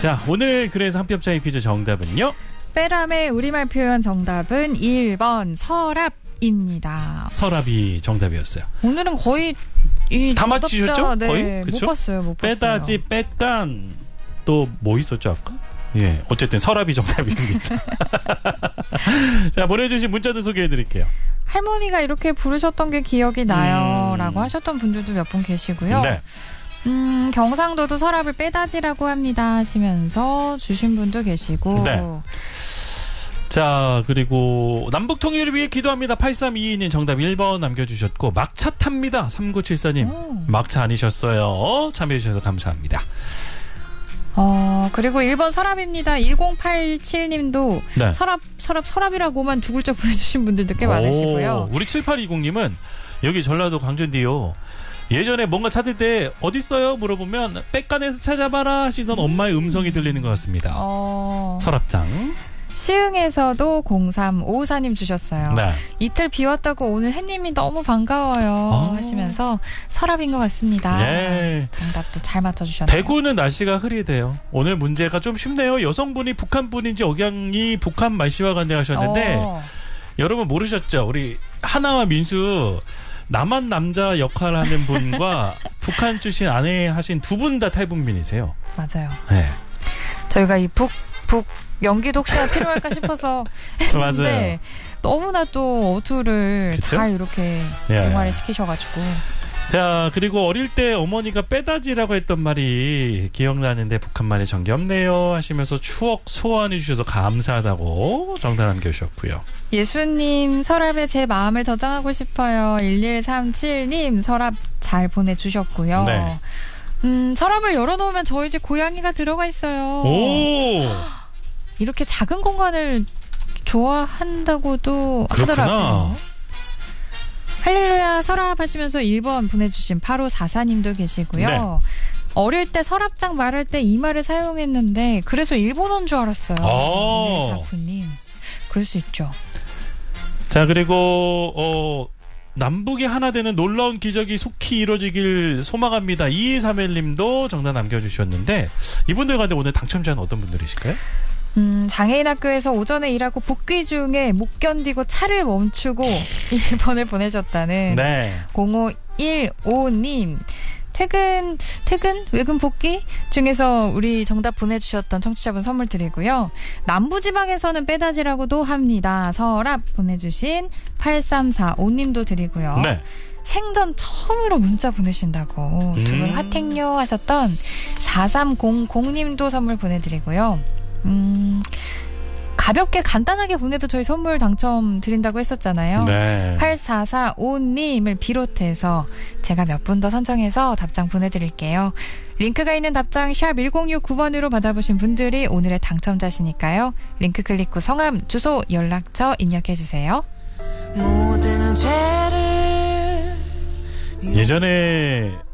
자, 오늘 그래서 한뼘짜리 퀴즈 정답은요? 빼람의 우리말 표현 정답은 1번 서랍입니다. 서랍이 정답이었어요. 오늘은 거의 다 맞히셨죠? 네, 거의? 못 봤어요. 못 봤어요. 빼다지, 빼깐 또 뭐 있었죠 아까? 예, 어쨌든 서랍이 정답입니다. 자, 보내주신 문자도 소개해드릴게요. 할머니가 이렇게 부르셨던 게 기억이 나요 라고 하셨던 분들도 몇 분 계시고요. 네. 경상도도 서랍을 빼다지라고 합니다 하시면서 주신 분도 계시고. 네. 자, 그리고 남북 통일을 위해 기도합니다. 8322님 정답 1번 남겨주셨고, 막차 탑니다. 3974님 막차 아니셨어요. 참여해주셔서 감사합니다. 그리고 1번 서랍입니다. 1087님도 네. 서랍이라고만 두 글자 보내주신 분들도 꽤 많으시고요. 우리 7820님은 여기 전라도 광주인데요. 예전에 뭔가 찾을 때 어딨어요? 물어보면 백간에서 찾아봐라 하시던 엄마의 음성이 들리는 것 같습니다. 서랍장. 시흥에서도 0354님 주셨어요. 네. 이틀 비왔다고 오늘 햇님이 너무 반가워요 하시면서 서랍인 것 같습니다. 예. 정답도 잘 맞춰주셨네요. 대구는 날씨가 흐리대요. 오늘 문제가 좀 쉽네요. 여성분이 북한분인지 억양이 북한 말씨와 같네 하셨는데 여러분 모르셨죠? 우리 하나와 민수 남한 남자 역할을 하는 분과 북한 출신 아내 하신 두 분 다 탈북민이세요. 맞아요. 네. 저희가 이 북 연기도 혹시나 필요할까 싶어서 했는데 맞아요. 너무나 또 어투를 그쵸? 잘 이렇게 영화를 시키셔가지고. 자, 그리고 어릴 때 어머니가 빼다지라고 했던 말이 기억나는데 북한말에 정이 없네요 하시면서 추억 소환해 주셔서 감사하다고 정답 남겨주셨고요. 예수님 서랍에 제 마음을 저장하고 싶어요. 1137님 서랍 잘 보내주셨고요. 네. 서랍을 열어놓으면 저희 집 고양이가 들어가 있어요. 오! 이렇게 작은 공간을 좋아한다고도 하더라고요. 할렐루야 서랍 하시면서 1번 보내주신 8544님도 계시고요. 네. 어릴 때 서랍장 말할 때 이 말을 사용했는데 그래서 일본어인 줄 알았어요. 1149님. 그럴 수 있죠. 자, 그리고 남북이 하나 되는 놀라운 기적이 속히 이루어지길 소망합니다. 2231님도 정답 남겨주셨는데 이분들 가운데 오늘 당첨자는 어떤 분들이실까요? 장애인 학교에서 오전에 일하고 복귀 중에 못 견디고 차를 멈추고 1번을 보내셨다는 네. 0515님. 퇴근, 외근 복귀 중에서 우리 정답 보내주셨던 청취자분 선물 드리고요. 남부지방에서는 빼다지라고도 합니다. 서랍 보내주신 8345님도 드리고요. 네. 생전 처음으로 문자 보내신다고 두 분 화택요 하셨던 4300님도 선물 보내드리고요. 가볍게 간단하게 보내도 저희 선물 당첨 드린다고 했었잖아요. 네. 8445님을 비롯해서 제가 몇 분 더 선정해서 답장 보내드릴게요. 링크가 있는 답장 샵 1069번으로 받아보신 분들이 오늘의 당첨자시니까요. 링크 클릭 후 성함, 주소, 연락처 입력해주세요. 예전에